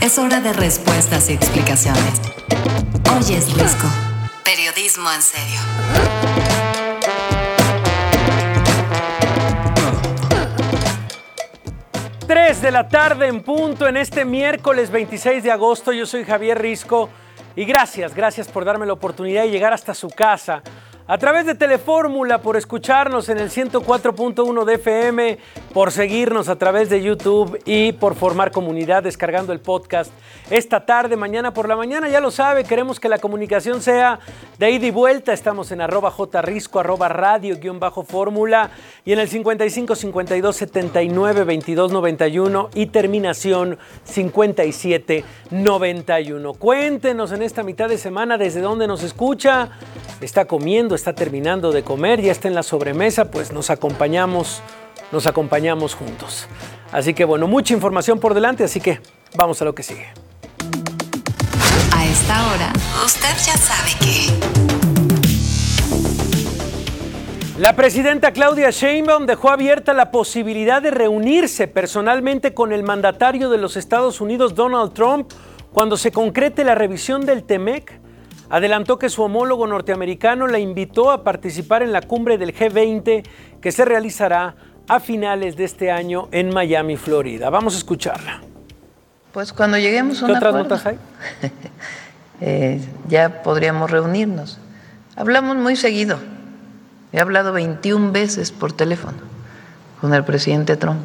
Es hora de respuestas y explicaciones. Hoy es Risco. Periodismo en serio. 3 de la tarde en punto en este miércoles 26 de agosto. Yo soy Javier Risco y gracias por darme la oportunidad de llegar hasta su casa a través de Telefórmula, por escucharnos en el 104.1 de FM, por seguirnos a través de YouTube y por formar comunidad descargando el podcast esta tarde, mañana por la mañana. Ya lo sabe, queremos que la comunicación sea de ida y vuelta. Estamos en @jrisco, @radio_fórmula y en el 55 52 79 22 91 y terminación 57 91. Cuéntenos en esta mitad de semana desde dónde nos escucha. Está comiendo, está terminando de comer, ya está en la sobremesa, pues nos acompañamos juntos. Así que bueno, mucha información por delante, así que vamos a lo que sigue. A esta hora, usted ya sabe que... La presidenta Claudia Sheinbaum dejó abierta la posibilidad de reunirse personalmente con el mandatario de los Estados Unidos, Donald Trump, cuando se concrete la revisión del TEMEC. Adelantó que su homólogo norteamericano la invitó a participar en la cumbre del G20 que se realizará a finales de este año en Miami, Florida. Vamos a escucharla. Pues cuando lleguemos a un acuerdo. ¿Qué otras notas hay? Ya podríamos reunirnos. Hablamos muy seguido. He hablado 21 veces por teléfono con el presidente Trump.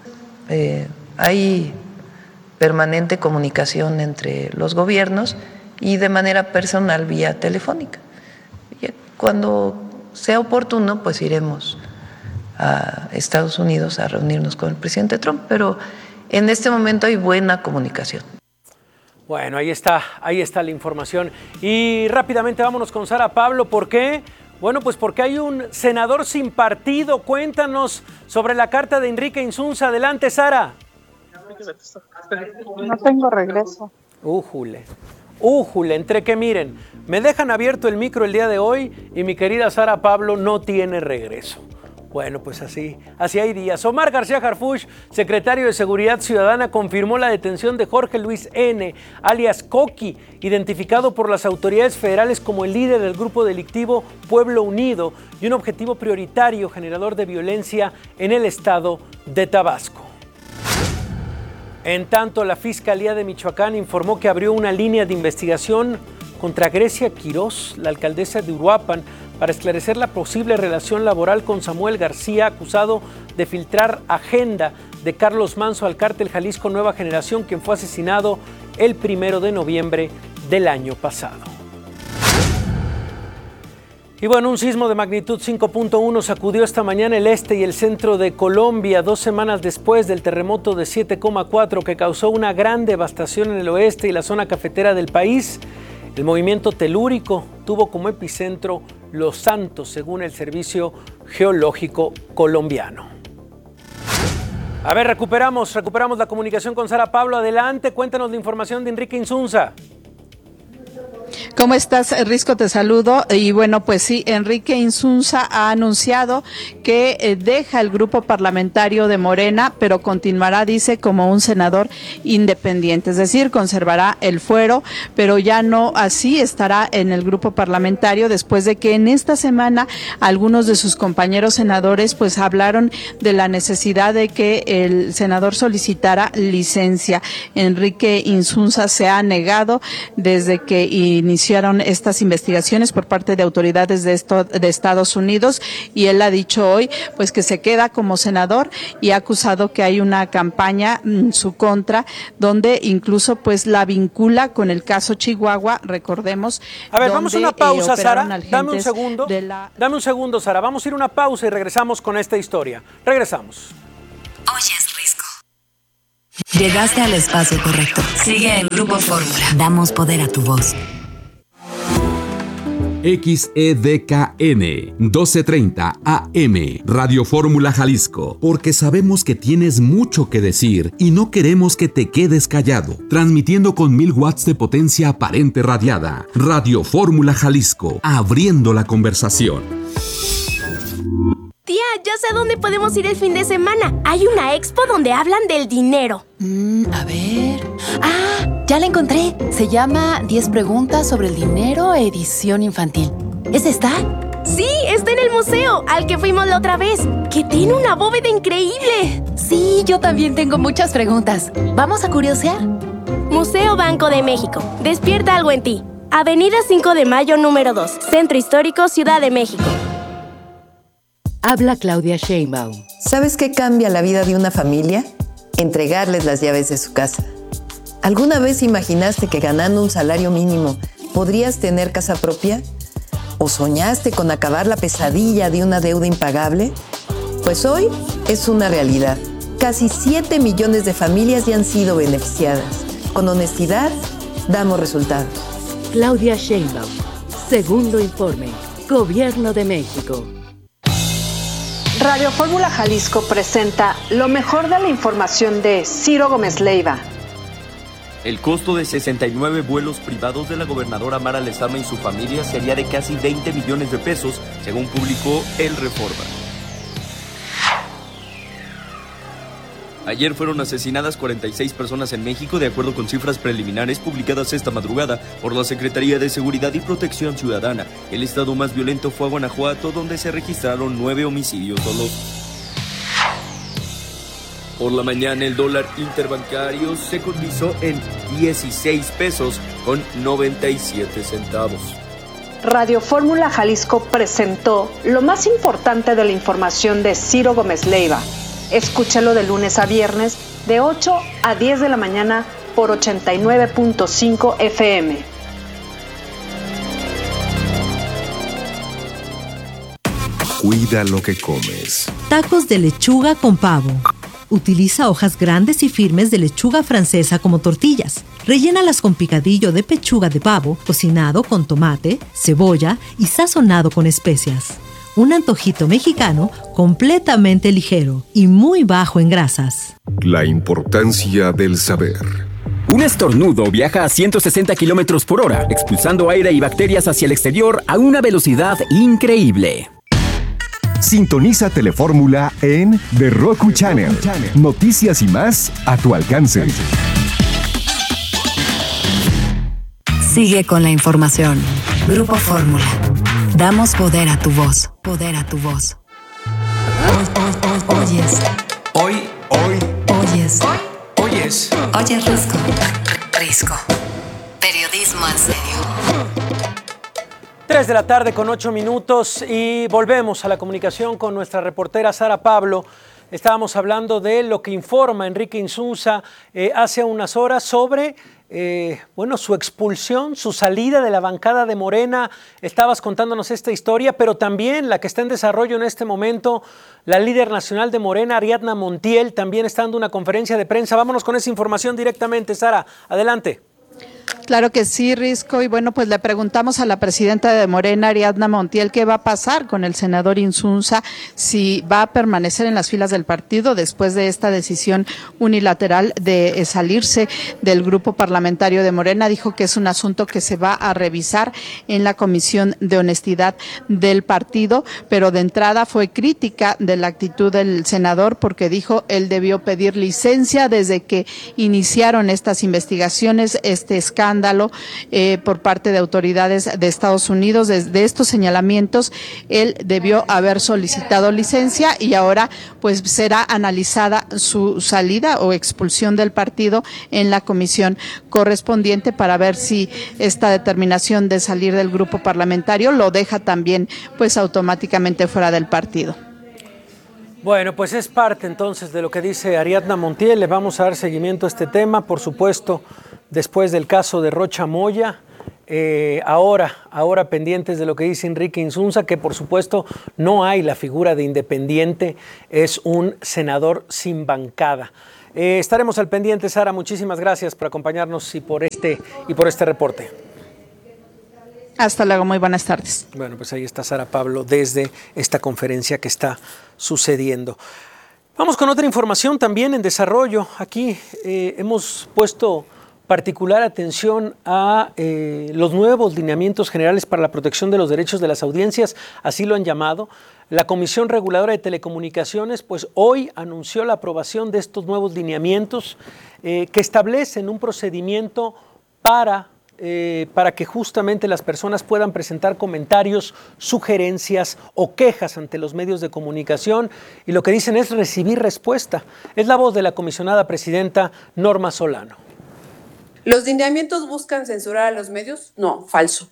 Hay permanente comunicación entre los gobiernos y de manera personal vía telefónica. Y cuando sea oportuno, pues iremos a Estados Unidos a reunirnos con el presidente Trump, pero en este momento hay buena comunicación. Bueno, ahí está la información. Y rápidamente vámonos con Sara Pablo. ¿Por qué? Bueno, pues porque hay un senador sin partido. Cuéntanos sobre la carta de Enrique Insunza. Adelante, Sara. No tengo regreso. Újule, entre que miren, me dejan abierto el micro el día de hoy y mi querida Sara Pablo no tiene regreso. Bueno, pues así hay días. Omar García Harfuch, secretario de Seguridad Ciudadana, confirmó la detención de Jorge Luis N., alias Coqui, identificado por las autoridades federales como el líder del grupo delictivo Pueblo Unido y un objetivo prioritario generador de violencia en el estado de Tabasco. En tanto, la Fiscalía de Michoacán informó que abrió una línea de investigación contra Grecia Quirós, la alcaldesa de Uruapan, para esclarecer la posible relación laboral con Samuel García, acusado de filtrar agenda de Carlos Manso al cártel Jalisco Nueva Generación, quien fue asesinado el 1 de noviembre del año pasado. Y bueno, un sismo de magnitud 5.1 sacudió esta mañana el este y el centro de Colombia, 2 semanas después del terremoto de 7,4 que causó una gran devastación en el oeste y la zona cafetera del país. El movimiento telúrico tuvo como epicentro Los Santos, según el Servicio Geológico colombiano. A ver, recuperamos la comunicación con Sara Pablo. Adelante, cuéntanos la información de Enrique Insunza. ¿Cómo estás, Risco? Te saludo. Y bueno, pues sí, Enrique Insunza ha anunciado que deja el grupo parlamentario de Morena, pero continuará, dice, como un senador independiente. Es decir, conservará el fuero, pero ya no así estará en el grupo parlamentario después de que en esta semana algunos de sus compañeros senadores pues hablaron de la necesidad de que el senador solicitara licencia. Enrique Insunza se ha negado desde que iniciaron estas investigaciones por parte de autoridades de Estados Unidos, y él ha dicho hoy pues que se queda como senador y ha acusado que hay una campaña en su contra donde incluso pues la vincula con el caso Chihuahua, recordemos. A ver, vamos a una pausa, Sara. Dame un segundo, Sara. Vamos a ir a una pausa y regresamos con esta historia. Regresamos. Hoy es Risco. Llegaste al espacio correcto. Sigue en Grupo Fórmula. Damos poder a tu voz. XEDKN 1230 AM Radio Fórmula Jalisco, porque sabemos que tienes mucho que decir y no queremos que te quedes callado. Transmitiendo con 1000 watts de potencia aparente radiada. Radio Fórmula Jalisco, abriendo la conversación. Tía, ya sé a dónde podemos ir el fin de semana. Hay una expo donde hablan del dinero. A ver. Ah, Ya la encontré. Se llama 10 preguntas sobre el dinero, edición infantil. ¿Es esta? Sí, está en el museo, al que fuimos la otra vez, que tiene una bóveda increíble. Sí, yo también tengo muchas preguntas. ¿Vamos a curiosear? Museo Banco de México. Despierta algo en ti. Avenida 5 de Mayo, número 2. Centro Histórico, Ciudad de México. Habla Claudia Sheinbaum. ¿Sabes qué cambia la vida de una familia? Entregarles las llaves de su casa. ¿Alguna vez imaginaste que ganando un salario mínimo podrías tener casa propia? ¿O soñaste con acabar la pesadilla de una deuda impagable? Pues hoy es una realidad. Casi 7 millones de familias ya han sido beneficiadas. Con honestidad, damos resultados. Claudia Sheinbaum. Segundo informe. Gobierno de México. Radio Fórmula Jalisco presenta lo mejor de la información de Ciro Gómez Leiva. El costo de 69 vuelos privados de la gobernadora Mara Lezama y su familia sería de casi 20 millones de pesos, según publicó El Reforma. Ayer fueron asesinadas 46 personas en México, de acuerdo con cifras preliminares publicadas esta madrugada por la Secretaría de Seguridad y Protección Ciudadana. El estado más violento fue Guanajuato, donde se registraron 9 homicidios dolosos. Por la mañana el dólar interbancario se cotizó en 16 pesos con 97 centavos. Radio Fórmula Jalisco presentó lo más importante de la información de Ciro Gómez Leiva. Escúchalo de lunes a viernes de 8 a 10 de la mañana por 89.5 FM. Cuida lo que comes. Tacos de lechuga con pavo. Utiliza hojas grandes y firmes de lechuga francesa como tortillas. Rellénalas con picadillo de pechuga de pavo, cocinado con tomate, cebolla y sazonado con especias. Un antojito mexicano completamente ligero y muy bajo en grasas. La importancia del saber. Un estornudo viaja a 160 kilómetros por hora, expulsando aire y bacterias hacia el exterior a una velocidad increíble. Sintoniza Telefórmula en The Roku Channel. Noticias y más a tu alcance. Sigue con la información. Grupo Fórmula. Damos poder a tu voz. Poder a tu voz. Oyes. Oyes. Oyes Risco. Risco. Periodismo en serio. 3 de la tarde con 8 minutos y volvemos a la comunicación con nuestra reportera Sara Pablo. Estábamos hablando de lo que informa Enrique Insunza hace unas horas sobre su expulsión, su salida de la bancada de Morena. Estabas contándonos esta historia, pero también la que está en desarrollo en este momento, la líder nacional de Morena, Ariadna Montiel, también está dando una conferencia de prensa. Vámonos con esa información directamente, Sara. Adelante. Claro que sí, Risco. Y bueno, pues le preguntamos a la presidenta de Morena, Ariadna Montiel, qué va a pasar con el senador Insunza, si va a permanecer en las filas del partido después de esta decisión unilateral de salirse del grupo parlamentario de Morena. Dijo que es un asunto que se va a revisar en la Comisión de Honestidad del partido, pero de entrada fue crítica de la actitud del senador porque dijo él debió pedir licencia desde que iniciaron estas investigaciones, este escándalo por parte de autoridades de Estados Unidos. Desde estos señalamientos, él debió haber solicitado licencia y ahora pues será analizada su salida o expulsión del partido en la comisión correspondiente para ver si esta determinación de salir del grupo parlamentario lo deja también pues automáticamente fuera del partido. Bueno, pues es parte entonces de lo que dice Ariadna Montiel. Le vamos a dar seguimiento a este tema, por supuesto, después del caso de Rocha Moya. Ahora pendientes de lo que dice Enrique Insunza, que por supuesto no hay la figura de independiente, es un senador sin bancada. Estaremos al pendiente, Sara. Muchísimas gracias por acompañarnos y por este reporte. Hasta luego, muy buenas tardes. Bueno, pues ahí está Sara Pablo desde esta conferencia que está sucediendo. Vamos con otra información también en desarrollo. Aquí hemos puesto particular atención a los nuevos lineamientos generales para la protección de los derechos de las audiencias, así lo han llamado. La Comisión Reguladora de Telecomunicaciones, pues hoy anunció la aprobación de estos nuevos lineamientos que establecen un procedimiento para que justamente las personas puedan presentar comentarios, sugerencias o quejas ante los medios de comunicación, y lo que dicen es recibir respuesta. Es la voz de la comisionada presidenta Norma Solano. ¿Los lineamientos buscan censurar a los medios? No, falso.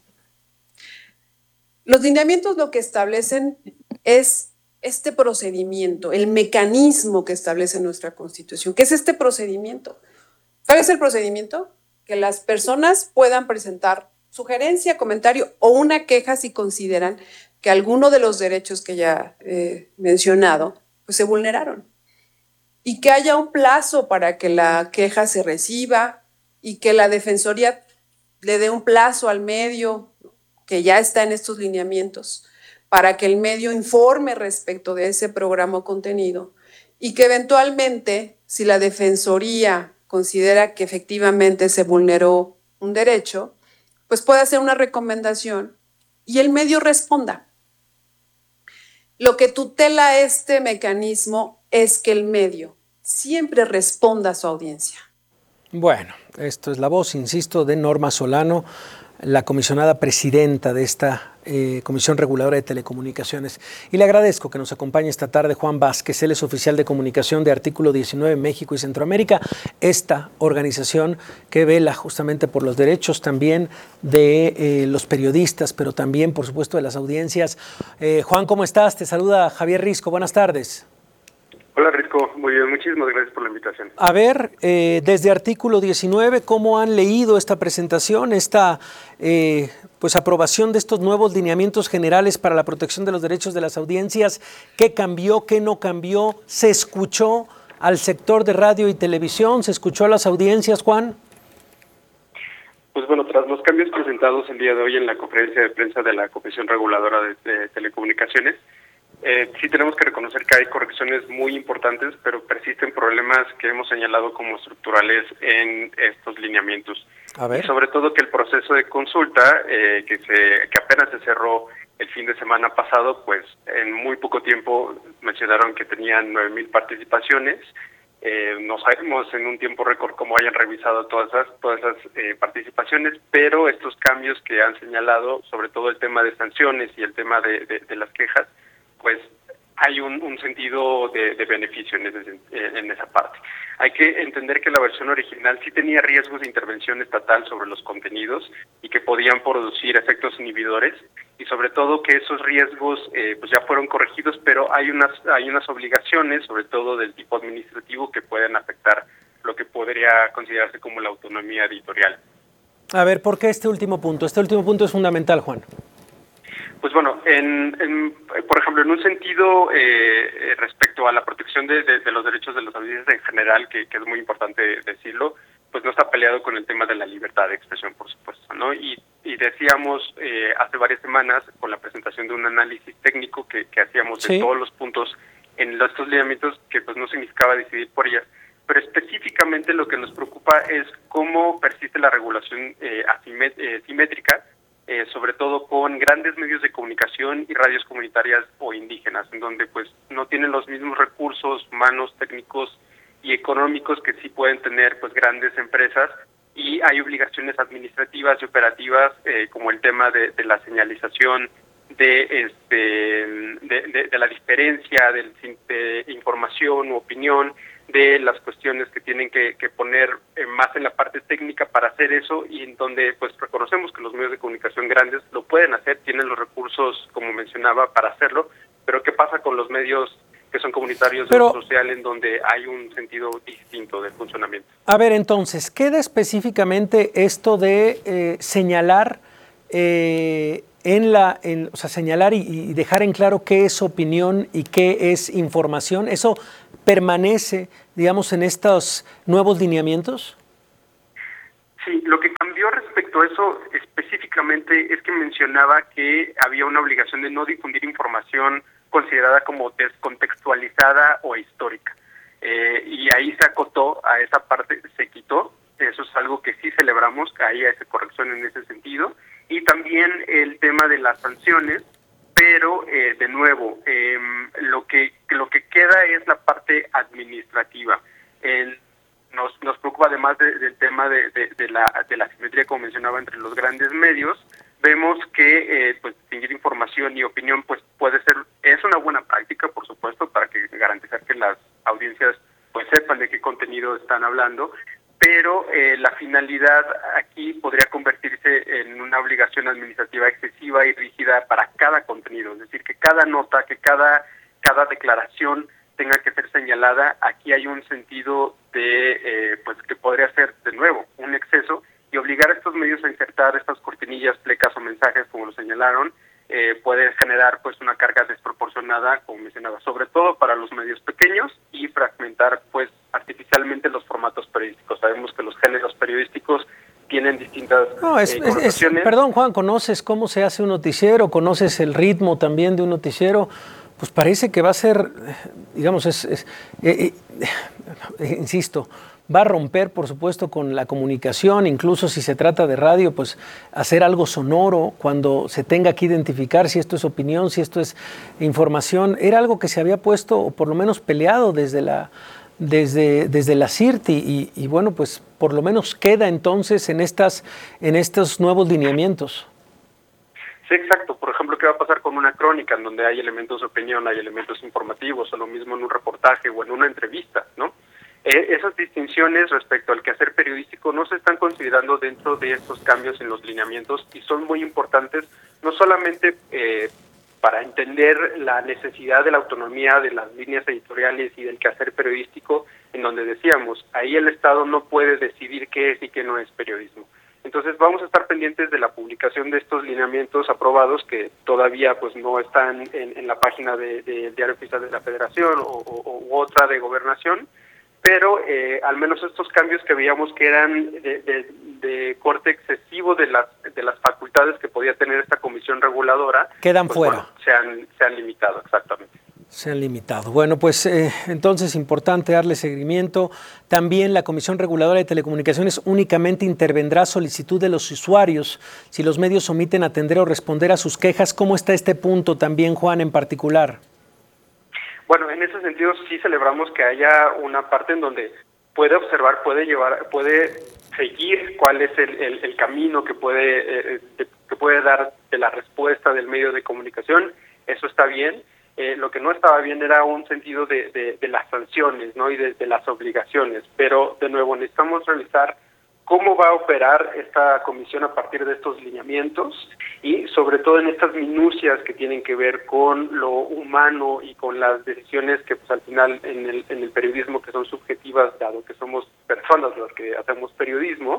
Los lineamientos lo que establecen es este procedimiento, el mecanismo que establece nuestra Constitución. ¿Qué es este procedimiento? ¿Cuál es el procedimiento? Que las personas puedan presentar sugerencia, comentario o una queja si consideran que alguno de los derechos que ya he mencionado pues se vulneraron. Y que haya un plazo para que la queja se reciba y que la Defensoría le dé un plazo al medio, que ya está en estos lineamientos, para que el medio informe respecto de ese programa o contenido, y que eventualmente, si la Defensoría considera que efectivamente se vulneró un derecho, pues puede hacer una recomendación y el medio responda. Lo que tutela este mecanismo es que el medio siempre responda a su audiencia. Bueno, esto es la voz, insisto, de Norma Solano, la comisionada presidenta de esta Comisión Reguladora de Telecomunicaciones. Y le agradezco que nos acompañe esta tarde Juan Vázquez, él es oficial de comunicación de Artículo 19 México y Centroamérica, esta organización que vela justamente por los derechos también de los periodistas, pero también, por supuesto, de las audiencias. Juan, ¿cómo estás? Te saluda Javier Risco. Buenas tardes. Hola, Risco. Muy bien, muchísimas gracias por la invitación. A ver, desde Artículo 19, ¿cómo han leído esta presentación, esta pues aprobación de estos nuevos lineamientos generales para la protección de los derechos de las audiencias? ¿Qué cambió, qué no cambió? ¿Se escuchó al sector de radio y televisión? ¿Se escuchó a las audiencias, Juan? Pues bueno, tras los cambios presentados el día de hoy en la conferencia de prensa de la Comisión Reguladora de Telecomunicaciones, sí tenemos que reconocer que hay correcciones muy importantes, pero persisten problemas que hemos señalado como estructurales en estos lineamientos. A ver. Y sobre todo que el proceso de consulta, que apenas se cerró el fin de semana pasado, pues en muy poco tiempo mencionaron que tenían 9,000 participaciones. No sabemos en un tiempo récord cómo hayan revisado todas esas participaciones, pero estos cambios que han señalado, sobre todo el tema de sanciones y el tema de las quejas, pues hay un sentido de beneficio en esa parte. Hay que entender que la versión original sí tenía riesgos de intervención estatal sobre los contenidos y que podían producir efectos inhibidores, y sobre todo que esos riesgos pues ya fueron corregidos, pero hay unas obligaciones, sobre todo del tipo administrativo, que pueden afectar lo que podría considerarse como la autonomía editorial. A ver, ¿por qué este último punto? Este último punto es fundamental, Juan. Pues bueno, por ejemplo, en un sentido respecto a la protección de los derechos de los audiencias en general, que es muy importante decirlo, pues no está peleado con el tema de la libertad de expresión, por supuesto, ¿no? Y decíamos hace varias semanas, con la presentación de un análisis técnico que hacíamos de todos los puntos en estos lineamientos, que pues no significaba decidir por ellas, pero específicamente lo que nos preocupa es cómo persiste la regulación simétrica, sobre todo con grandes medios de comunicación y radios comunitarias o indígenas, en donde pues no tienen los mismos recursos humanos, técnicos y económicos que sí pueden tener pues grandes empresas, y hay obligaciones administrativas y operativas como el tema de la señalización de la diferencia de información u opinión, de las cuestiones que tienen que poner más en la parte técnica para hacer eso, y en donde pues reconocemos que los medios de comunicación grandes lo pueden hacer, tienen los recursos, como mencionaba, para hacerlo, pero ¿qué pasa con los medios que son comunitarios de uso social, en donde hay un sentido distinto del funcionamiento? A ver, entonces, queda específicamente esto de señalar señalar y dejar en claro qué es opinión y qué es información. ¿Eso permanece, digamos, en estos nuevos lineamientos? Sí, lo que cambió respecto a eso específicamente es que mencionaba que había una obligación de no difundir información considerada como descontextualizada o histórica. Y ahí se acotó a esa parte, se quitó, Eso es algo que sí celebramos, que haya esa corrección en ese sentido. Y también el tema de las sanciones, pero de nuevo, lo que queda es la parte administrativa. Nos preocupa además del tema de la simetría, como mencionaba, entre los grandes medios. Vemos que pues distinguir información y opinión pues es una buena práctica, por supuesto, para garantizar que las audiencias pues sepan de qué contenido están hablando, pero la finalidad aquí podría convertirse en una obligación administrativa excesiva y rígida para cada contenido, es decir, que cada nota, que cada declaración tenga que ser señalada. Aquí hay un sentido de pues que podría ser de nuevo un exceso, y obligar a estos medios a insertar estas cortinillas, plecas o mensajes, como lo señalaron, puede generar pues una carga desproporcionada, como mencionaba, sobre todo para los medios pequeños, y fragmentar pues artificialmente los formatos periodísticos. Sabemos que los géneros periodísticos tienen distintas connotaciones. Perdón, Juan, ¿conoces cómo se hace un noticiero? ¿Conoces el ritmo también de un noticiero? Pues parece que va a ser, digamos, insisto, va a romper, por supuesto, con la comunicación, incluso si se trata de radio, pues hacer algo sonoro cuando se tenga que identificar si esto es opinión, si esto es información. Era algo que se había puesto, o por lo menos peleado desde la CIRTI, y bueno, pues por lo menos queda entonces en estos nuevos lineamientos. Sí, exacto. Por ejemplo, ¿qué va a pasar con una crónica en donde hay elementos de opinión, hay elementos informativos, o lo mismo en un reportaje o en una entrevista, ¿no? Esas distinciones respecto al quehacer periodístico no se están considerando dentro de estos cambios en los lineamientos, y son muy importantes, no solamente para entender la necesidad de la autonomía de las líneas editoriales y del quehacer periodístico, en donde decíamos, ahí el Estado no puede decidir qué es y qué no es periodismo. Entonces vamos a estar pendientes de la publicación de estos lineamientos aprobados, que todavía pues no están en la página del Diario Oficial de la Federación u otra de Gobernación, pero al menos estos cambios que veíamos que eran de corte excesivo de las facultades que podía tener esta comisión reguladora, quedan pues, fuera. Bueno, se han limitado, exactamente. Se han limitado. Bueno, pues entonces importante darle seguimiento. También la Comisión Reguladora de Telecomunicaciones únicamente intervendrá a solicitud de los usuarios si los medios omiten atender o responder a sus quejas. ¿Cómo está este punto también, Juan, en particular? Bueno, en ese sentido sí celebramos que haya una parte en donde puede observar, puede seguir cuál es el camino que puede dar de la respuesta del medio de comunicación. Eso está bien. Lo que no estaba bien era un sentido de las sanciones, ¿no? Y de las obligaciones. Pero, de nuevo, necesitamos revisar cómo va a operar esta comisión a partir de estos lineamientos, y sobre todo en estas minucias que tienen que ver con lo humano y con las decisiones que pues al final en el periodismo, que son subjetivas, dado que somos personas los que hacemos periodismo,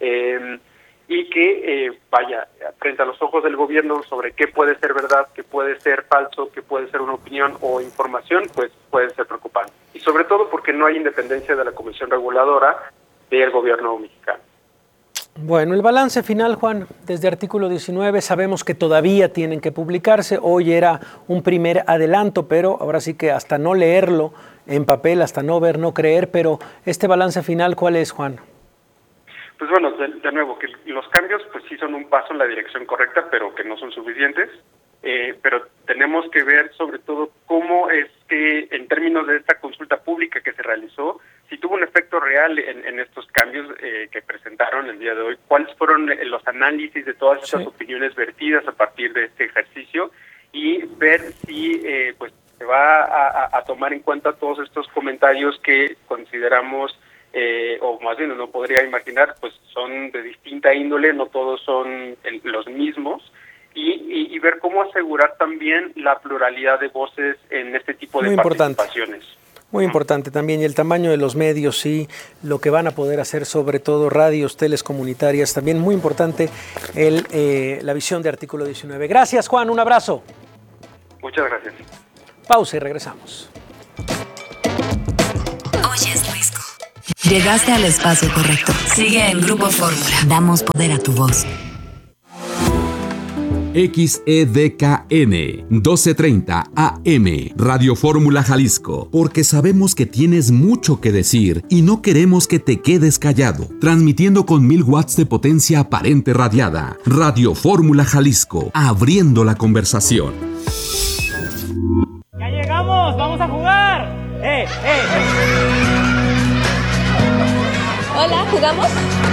y que frente a los ojos del gobierno sobre qué puede ser verdad, qué puede ser falso, qué puede ser una opinión o información, pues puede ser preocupante. Y sobre todo porque no hay independencia de la Comisión Reguladora del gobierno mexicano. Bueno, el balance final, Juan, desde artículo 19 sabemos que todavía tienen que publicarse. Hoy era un primer adelanto, pero ahora sí que hasta no leerlo en papel, hasta no ver, no creer, pero este balance final, ¿cuál es, Juan? Pues bueno, de nuevo, que los cambios pues sí son un paso en la dirección correcta, pero que no son suficientes. Pero tenemos que ver sobre todo cómo es que en términos de esta consulta pública que se realizó, si tuvo un efecto real en estos cambios que presentaron el día de hoy, cuáles fueron los análisis de todas estas opiniones vertidas a partir de este ejercicio, y ver si pues se va a tomar en cuenta todos estos comentarios que consideramos o más bien uno podría imaginar pues son de distinta índole, no todos son los mismos, y ver cómo asegurar también la pluralidad de voces en este tipo de participaciones. Muy importante también, y el tamaño de los medios y lo que van a poder hacer, sobre todo radios, teles comunitarias, también muy importante la visión de artículo 19. Gracias, Juan, un abrazo. Muchas gracias. Pausa y regresamos. Oye, Risco. Llegaste al espacio correcto. Sigue en Grupo Fórmula. Damos poder a tu voz. XEDKN 1230 AM, Radio Fórmula Jalisco, porque sabemos que tienes mucho que decir y no queremos que te quedes callado. Transmitiendo con 1000 watts de potencia aparente radiada. Radio Fórmula Jalisco, abriendo la conversación. ¡Ya llegamos! ¡Vamos a jugar! Hola, ¿jugamos?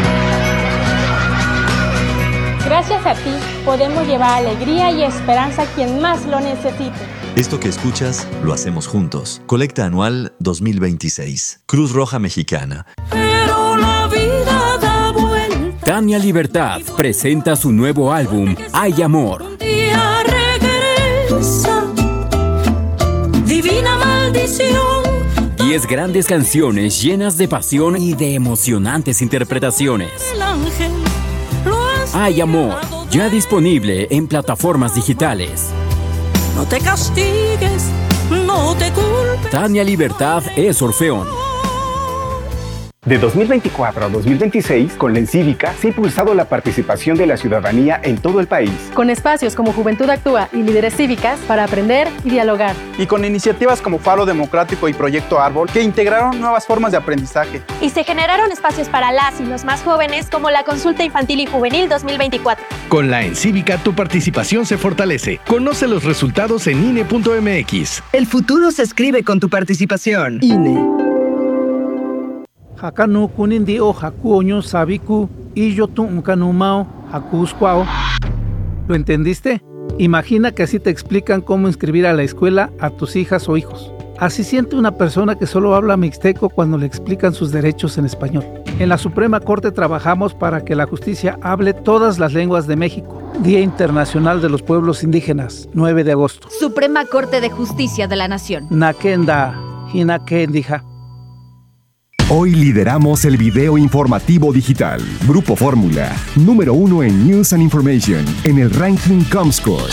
Gracias a ti podemos llevar alegría y esperanza a quien más lo necesite. Esto que escuchas lo hacemos juntos. Colecta anual 2026. Cruz Roja Mexicana. Pero la vida da vuelta. Tania Libertad presenta su nuevo álbum, Hay Amor. Un día regresa. Divina maldición. 10 grandes canciones llenas de pasión y de emocionantes interpretaciones. El ángel. Hay Amor, ya disponible en plataformas digitales. No te castigues, no te culpes. Tania Libertad es Orfeón. De 2024 a 2026, con la Encívica se ha impulsado la participación de la ciudadanía en todo el país. Con espacios como Juventud Actúa y Líderes Cívicas para aprender y dialogar. Y con iniciativas como Faro Democrático y Proyecto Árbol que integraron nuevas formas de aprendizaje. Y se generaron espacios para las y los más jóvenes como la Consulta Infantil y Juvenil 2024. Con la Encívica tu participación se fortalece. Conoce los resultados en INE.mx. El futuro se escribe con tu participación. INE. Hakanu kunindi o hakuoño sabiku y yo tu unkanumao hakuskwao. ¿Lo entendiste? Imagina que así te explican cómo inscribir a la escuela a tus hijas o hijos. Así siente una persona que solo habla mixteco cuando le explican sus derechos en español. En la Suprema Corte trabajamos para que la justicia hable todas las lenguas de México. Día Internacional de los Pueblos Indígenas, 9 de agosto. Suprema Corte de Justicia de la Nación. Nakenda, hinakendija. Hoy lideramos el video informativo digital. Grupo Fórmula, número 1 en News and Information, en el ranking Comscore.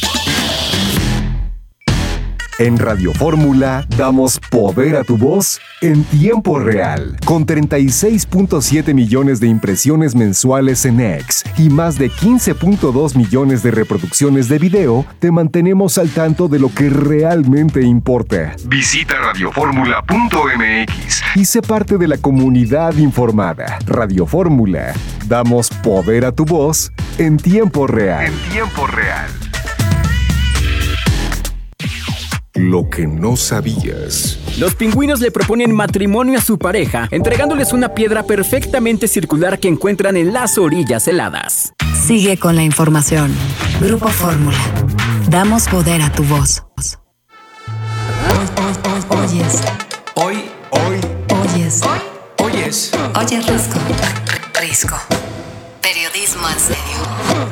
En Radio Fórmula damos poder a tu voz en tiempo real, con 36.7 millones de impresiones mensuales en X y más de 15.2 millones de reproducciones de video, te mantenemos al tanto de lo que realmente importa. Visita radioformula.mx y sé parte de la comunidad informada. Radio Fórmula, damos poder a tu voz en tiempo real. En tiempo real. Lo que no sabías. Los pingüinos le proponen matrimonio a su pareja, entregándoles una piedra perfectamente circular que encuentran en las orillas heladas. Sigue con la información. Grupo Fórmula. Damos poder a tu voz. Oyes. Hoy. Oyes. Oyes. Oye, Risco. Periodismo en serio.